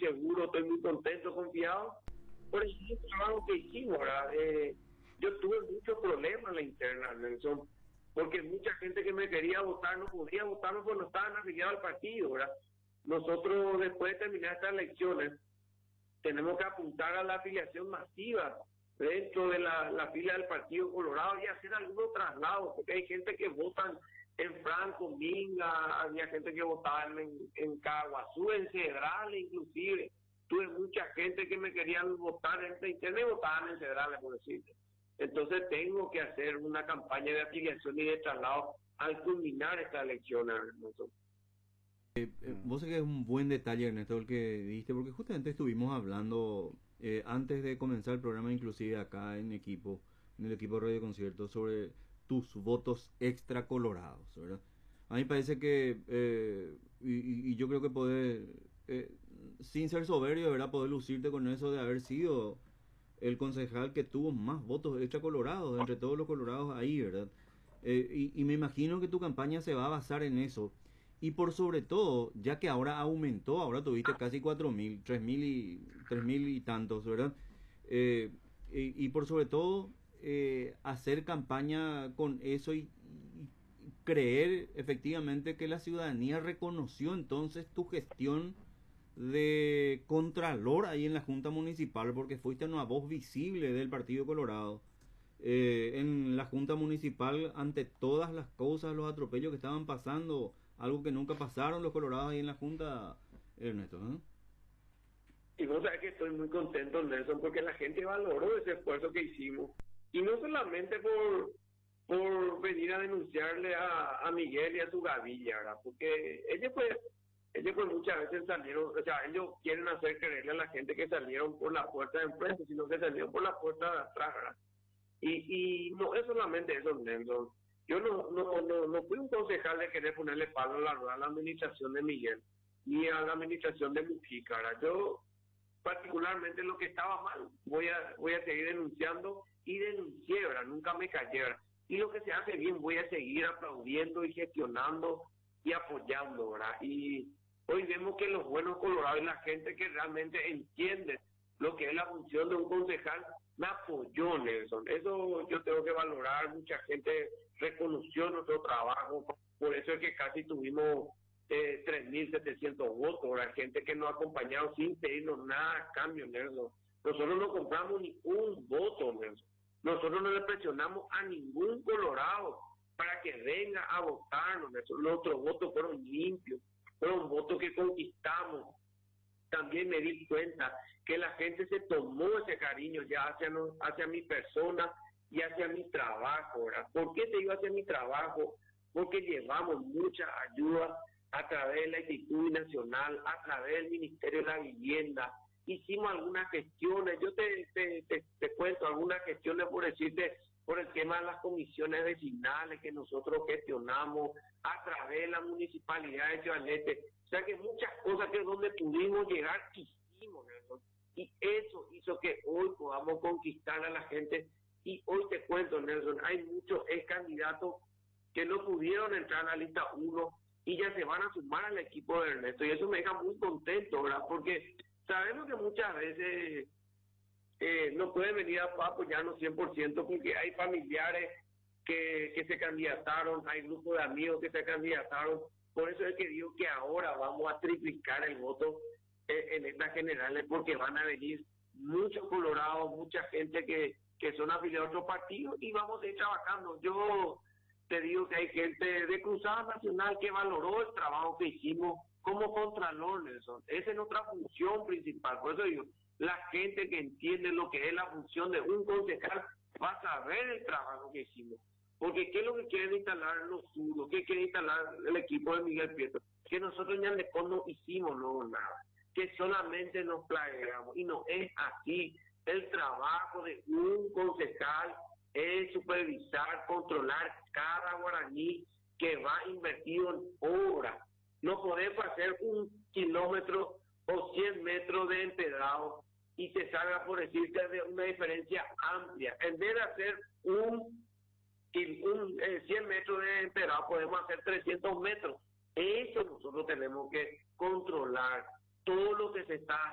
seguro, estoy muy contento, confiado por el trabajo que hicimos, ¿verdad? Yo tuve muchos problemas en la interna, Nelson, porque mucha gente que me quería votar no podía votarme porque no estaban afiliados al partido, ¿verdad? Nosotros, después de terminar estas elecciones, tenemos que apuntar a la afiliación masiva dentro de la fila del Partido Colorado y hacer algunos traslados, porque hay gente que votan en Franco, Minga, había gente que votaba en Caguazú, en Cedrales inclusive. Tuve mucha gente que me querían votar en internet, votaban en Cedrales, por decirte. Entonces tengo que hacer una campaña de afiliación y de traslado al culminar esta elección, Ernesto. Vos sé que es un buen detalle, Ernesto, el que diste, porque justamente estuvimos hablando antes de comenzar el programa, inclusive acá en el equipo de Radio Concierto, sobre tus votos extra colorados, ¿verdad? A mí me parece que, y yo creo que poder, sin ser soberbio, ¿verdad? Poder lucirte con eso de haber sido el concejal que tuvo más votos extra colorados, entre todos los colorados ahí, ¿verdad? Y me imagino que tu campaña se va a basar en eso. Y por sobre todo, ya que ahora aumentó, ahora tuviste casi 4.000, 3.000 y tantos, ¿verdad? Y por sobre todo, hacer campaña con eso y creer efectivamente que la ciudadanía reconoció entonces tu gestión de contralor ahí en la Junta Municipal, porque fuiste una voz visible del Partido Colorado en la Junta Municipal ante todas las cosas, los atropellos que estaban pasando, algo que nunca pasaron los colorados ahí en la Junta, Ernesto, ¿eh? Y vos sabés que estoy muy contento, Nelson, porque la gente valoró ese esfuerzo que hicimos. Y no solamente por venir a denunciarle a Miguel y a su gavilla, ¿verdad? Porque ellos muchas veces salieron, o sea, ellos quieren hacer creerle a la gente que salieron por la puerta de enfrente, sino que salieron por la puerta de atrás, ¿verdad? Y no es solamente eso, Nelson. Yo no fui un concejal de querer ponerle palo a la rueda a la administración de Miguel ni a la administración de Mujica, ¿verdad? Yo particularmente lo que estaba mal voy a seguir denunciando y denuncié, ¿verdad? Nunca me callé, ¿verdad? Y lo que se hace bien voy a seguir aplaudiendo y gestionando y apoyando, ¿verdad? Y hoy vemos que los buenos colorados y la gente que realmente entiende lo que es la función de un concejal me apoyó, Nelson. Eso yo tengo que valorar. Mucha gente reconoció nuestro trabajo, por eso es que casi tuvimos 3.700 votos, la gente que nos ha acompañado sin pedirnos nada a cambio, Nelson. Nosotros no compramos ni un voto, Nelson. Nosotros no le presionamos a ningún colorado para que venga a votarnos, Nelson. Nuestros votos fueron limpios, fueron votos que conquistamos. También me di cuenta que la gente se tomó ese cariño ya hacia mi persona y hacia mi trabajo, ¿verdad? ¿Por qué te digo hacia mi trabajo? Porque llevamos mucha ayuda a través de la Instituto Nacional, a través del Ministerio de la Vivienda. Hicimos algunas gestiones, yo te cuento algunas gestiones por decirte, por el tema de las comisiones vecinales que nosotros gestionamos a través de la Municipalidad de Chivalete. O sea que muchas cosas que donde pudimos llegar, hicimos, Nelson. Y eso hizo que hoy podamos conquistar a la gente. Y hoy te cuento, Nelson, hay muchos ex candidatos que no pudieron entrar a la lista 1 y ya se van a sumar al equipo de Ernesto. Y eso me deja muy contento, ¿verdad? Porque sabemos que muchas veces no pueden venir a apoyarnos 100% porque hay familiares que se candidataron, hay grupos de amigos que se candidataron. Por eso es que digo que ahora vamos a triplicar el voto en estas generales, porque van a venir muchos colorados, mucha gente que son afiliados a otros partidos y vamos a ir trabajando. Yo te digo que hay gente de Cruzada Nacional que valoró el trabajo que hicimos como contralor, Nelson. Esa es nuestra función principal. Por eso digo, la gente que entiende lo que es la función de un concejal va a saber el trabajo que hicimos. Porque ¿qué es lo que quieren instalar los sudos? ¿Qué quiere instalar el equipo de Miguel Pietro? Que nosotros en Andecón no hicimos nada, que solamente nos plagiamos. Y no es así. El trabajo de un concejal es supervisar, controlar cada guaraní que va invertido en obra. No podemos hacer 1 kilómetro o 100 metros de empedrado y te salga por decirte de una diferencia amplia. En vez de hacer 100 metros de empedrado, podemos hacer 300 metros. Eso nosotros tenemos que controlar. Todo lo que se está